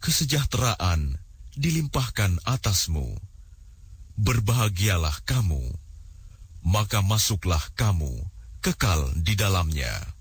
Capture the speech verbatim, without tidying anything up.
kesejahteraan dilimpahkan atasmu. Berbahagialah kamu, maka masuklah kamu kekal di dalamnya.